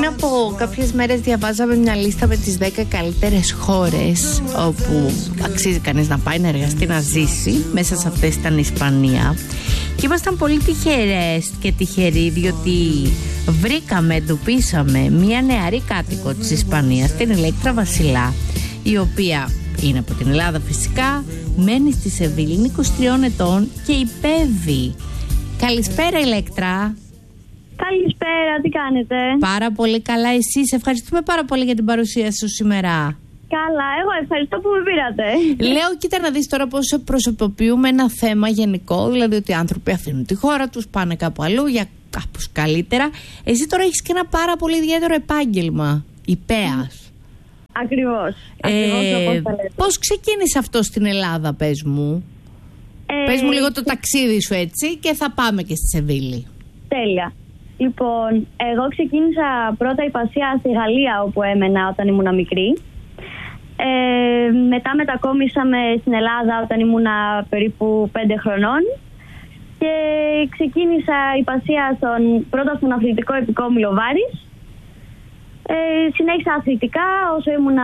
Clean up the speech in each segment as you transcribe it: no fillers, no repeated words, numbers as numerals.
Πριν από κάποιες μέρες διαβάζαμε μια λίστα με τις 10 καλύτερες χώρες όπου αξίζει κανείς να πάει να εργαστεί, να ζήσει. Μέσα σε αυτές ήταν η Ισπανία. Και ήμασταν πολύ τυχερές και τυχεροί, διότι εντοπίσαμε μια νεαρή κάτοικο της Ισπανίας, την Ηλέκτρα Βασιλά, η οποία είναι από την Ελλάδα φυσικά, μένει στη Σεβίλη, είναι 23 ετών και υπέβη. Καλησπέρα Ηλέκτρα. Καλησπέρα, τι κάνετε? Πάρα πολύ καλά, εσείς? Ευχαριστούμε πάρα πολύ για την παρουσία σου σήμερα. Καλά, εγώ ευχαριστώ που με πήρατε. Λέω, κοίτα να δεις τώρα πώς προσωποποιούμε ένα θέμα γενικό, δηλαδή ότι οι άνθρωποι αφήνουν τη χώρα τους, πάνε κάπου αλλού για κάπως καλύτερα. Εσύ τώρα έχεις και ένα πάρα πολύ ιδιαίτερο επάγγελμα, υπέας. Ακριβώς, όπως τα λέτε. Πώς ξεκίνησε αυτό στην Ελλάδα, πες μου? Πες μου λίγο το ταξίδι σου έτσι και θα πάμε και στη Σεβίλη. Τέλεια. Λοιπόν, εγώ ξεκίνησα πρώτα υπασία στη Γαλλία, όπου έμενα όταν ήμουν μικρή. Μετά μετακόμισαμε στην Ελλάδα όταν ήμουνα περίπου 5 χρονών και ξεκίνησα υπασία πρώτα στον αθλητικό επικόμιλο Βάρης. Συνέχισα αθλητικά όσο ήμουνα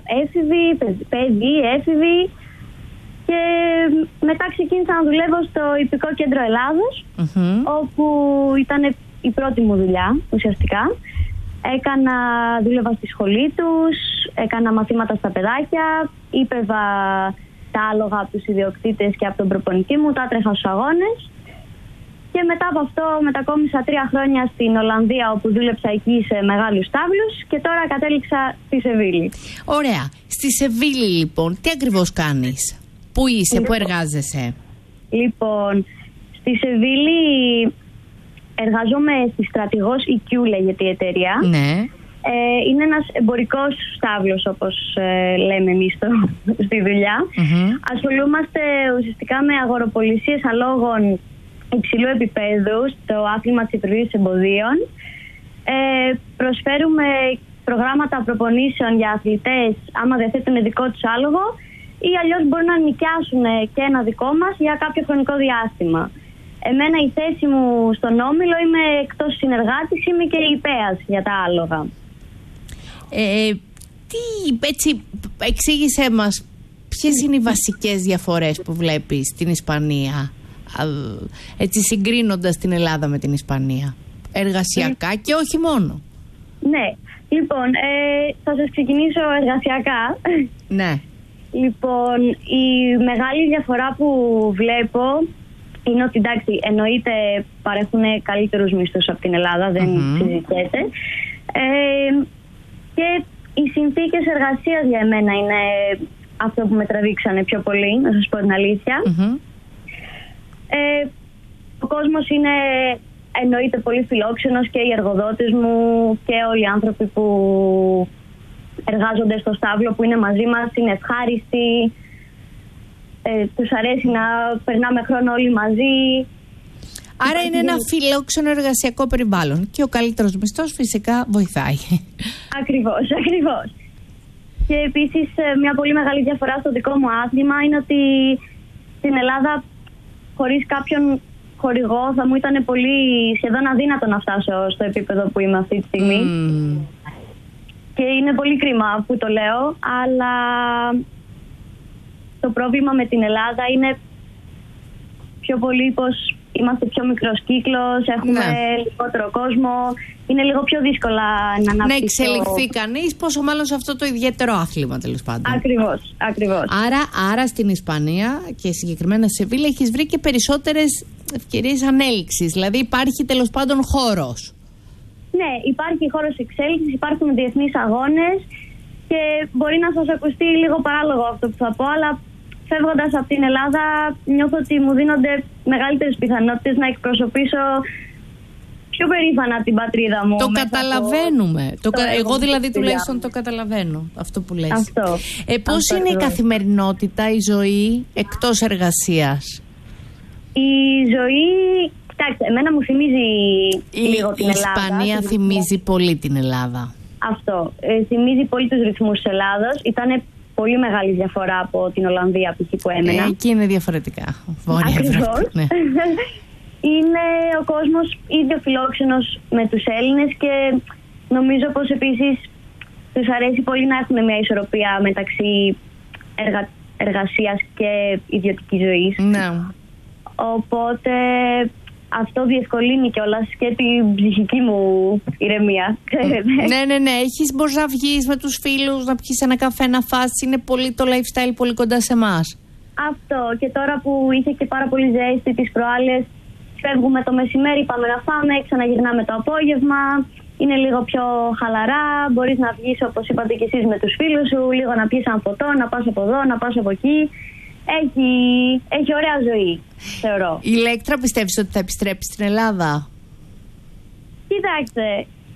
έφηβη και μετά ξεκίνησα να δουλεύω στο Ιππικό Κέντρο Ελλάδος, όπου ήταν η πρώτη μου δουλειά ουσιαστικά. Δούλευα στη σχολή τους, έκανα μαθήματα στα παιδάκια, ήπευα τα άλογα από τους ιδιοκτήτες και από τον προπονητή μου, τα τρέχα στους αγώνες. Και μετά από αυτό μετακόμισα 3 χρόνια στην Ολλανδία, όπου δούλεψα εκεί σε μεγάλους στάβλους και τώρα κατέληξα στη Σεβίλη. Ωραία. Στη Σεβίλη λοιπόν, τι ακριβώς κάνεις? Πού είσαι, πού εργάζεσαι? Λοιπόν, στη Σεβίλη εργαζόμαι στη Στρατηγός EQ, λέγεται η εταιρεία. Ναι. Είναι ένας εμπορικός στάβλος, όπως λέμε εμείς στη δουλειά. Ασχολούμαστε ουσιαστικά με αγοροπολισίες αλόγων υψηλού επίπεδου στο άθλημα της επιρροής εμποδίων. Προσφέρουμε προγράμματα προπονήσεων για αθλητές άμα διαθέτουν δικό τους άλογο ή αλλιώς μπορούν να νοικιάσουν και ένα δικό μας για κάποιο χρονικό διάστημα. Εμένα η θέση μου στον όμιλο, είμαι εκτός συνεργάτης, είμαι και υπέας για τα άλογα. Εξήγησέ μας ποιες είναι οι βασικές διαφορές που βλέπεις στην Ισπανία, έτσι συγκρίνοντας την Ελλάδα με την Ισπανία, εργασιακά και όχι μόνο. Ναι, λοιπόν, θα σας ξεκινήσω εργασιακά. Ναι. Λοιπόν, η μεγάλη διαφορά που βλέπω είναι ότι, εντάξει, εννοείται παρέχουν καλύτερους μισθούς από την Ελλάδα, δεν συζητιέται. Και οι συνθήκες εργασίας για εμένα είναι αυτό που με τραβήξανε πιο πολύ, να σας πω την αλήθεια. Ο κόσμος είναι, εννοείται, πολύ φιλόξενος και οι εργοδότες μου και όλοι οι άνθρωποι που εργάζονται στο στάβλο που είναι μαζί μας είναι ευχάριστοι. Τους αρέσει να περνάμε χρόνο όλοι μαζί. Άρα είναι ένα φιλόξενο εργασιακό περιβάλλον και ο καλύτερος μισθός φυσικά βοηθάει. Ακριβώς. Και επίσης μια πολύ μεγάλη διαφορά στο δικό μου άθλημα είναι ότι στην Ελλάδα χωρίς κάποιον χορηγό θα μου ήταν σχεδόν αδύνατο να φτάσω στο επίπεδο που είμαι αυτή τη στιγμή. Και είναι πολύ κρίμα που το λέω, αλλά το πρόβλημα με την Ελλάδα είναι πιο πολύ πως είμαστε πιο μικρός κύκλος, έχουμε λιγότερο κόσμο, είναι λίγο πιο δύσκολα να αναπτύξω. Να εξελιχθεί κανείς, πόσο μάλλον σε αυτό το ιδιαίτερο άθλημα, τέλος πάντων. Ακριβώς. Άρα στην Ισπανία και συγκεκριμένα σε Σεβίλη έχεις βρει και περισσότερες ευκαιρίες ανέλυξης, δηλαδή υπάρχει τέλος πάντων χώρος. Ναι, υπάρχει χώρος εξέλιξης, υπάρχουν διεθνείς αγώνες και μπορεί να σας ακουστεί λίγο παράλογο αυτό που θα πω, αλλά φεύγοντας από την Ελλάδα νιώθω ότι μου δίνονται μεγαλύτερες πιθανότητες να εκπροσωπήσω πιο περήφανα την πατρίδα μου. Το καταλαβαίνουμε. Εγώ δηλαδή τουλάχιστον το καταλαβαίνω αυτό που λες. Πώς είναι η καθημερινότητα, η ζωή εκτός εργασίας? Η ζωή, κοιτάξτε, εμένα μου θυμίζει λίγο την Ελλάδα. Η Ισπανία θυμίζει πολύ την Ελλάδα. Αυτό. Θυμίζει πολύ τους ρυθμούς της Ελλάδος. Ήτανε πολύ μεγάλη διαφορά από την Ολλανδία που έμενα. Εκεί είναι διαφορετικά. Ακριβώς. Ναι. Είναι ο κόσμος ίδιο φιλόξενος με τους Έλληνες και νομίζω πως επίσης τους αρέσει πολύ να έχουν μια ισορροπία μεταξύ εργασίας και ιδιωτικής ζωής. Ναι. Οπότε αυτό διευκολύνει κιόλας και την ψυχική μου ηρεμία. Ναι. Μπορείς να βγεις με τους φίλους, να πιεις ένα καφέ, να φας. Είναι πολύ το lifestyle πολύ κοντά σε εμάς. Αυτό. Και τώρα που είχε και πάρα πολύ ζέστη τις προάλλες, φεύγουμε το μεσημέρι, πάμε να φάμε, ξαναγυρνάμε το απόγευμα. Είναι λίγο πιο χαλαρά. Μπορείς να βγεις, όπως είπατε και εσείς, με τους φίλους σου, λίγο να πιεις ένα ποτό, να πας από εδώ, να πας από εκεί. Έχει ωραία ζωή, θεωρώ. Η Ηλέκτρα πιστεύεις ότι θα επιστρέψει στην Ελλάδα? Κοιτάξτε,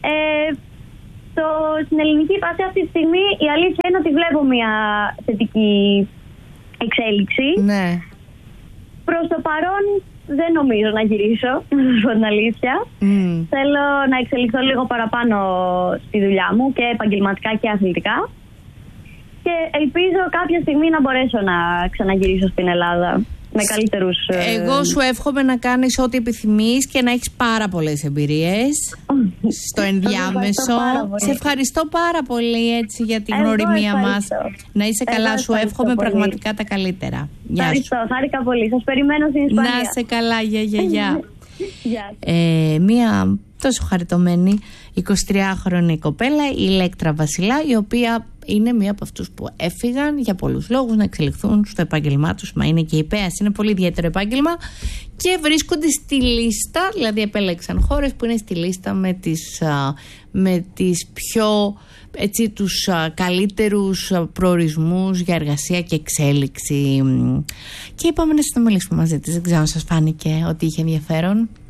στην ελληνική υπασία αυτή τη στιγμή η αλήθεια είναι ότι βλέπω μια θετική εξέλιξη. Ναι. Προς το παρόν δεν νομίζω να γυρίσω, να σας πω την αλήθεια. Θέλω να εξελιχθώ λίγο παραπάνω στη δουλειά μου και επαγγελματικά και αθλητικά. Και ελπίζω κάποια στιγμή να μπορέσω να ξαναγυρίσω στην Ελλάδα με καλύτερους... Εγώ σου εύχομαι να κάνεις ό,τι επιθυμείς και να έχεις πάρα πολλές εμπειρίες στο ενδιάμεσο. Σε ευχαριστώ πάρα πολύ έτσι για την γνωριμία μας. Να είσαι καλά, σου εύχομαι πολύ. Πραγματικά τα καλύτερα. Γεια σου. Ευχαριστώ, χάρηκα πολύ. Σας περιμένω στην Ισπανία. Να είσαι καλά, γεια. Μία τόσο χαριτωμένη 23χρονη κοπέλα, η Ηλέκτρα Βασιλά, η οποία είναι μία από αυτούς που έφυγαν για πολλούς λόγους να εξελιχθούν στο επάγγελμά τους. Μα είναι και υπέας, είναι πολύ ιδιαίτερο επάγγελμα και βρίσκονται στη λίστα, δηλαδή επέλεξαν χώρες που είναι στη λίστα με τις πιο έτσι, τους καλύτερους προορισμούς για εργασία και εξέλιξη. Και είπαμε να συνομιλήσουμε μαζί της. Δεν ξέρω αν σας φάνηκε ότι είχε ενδιαφέρον.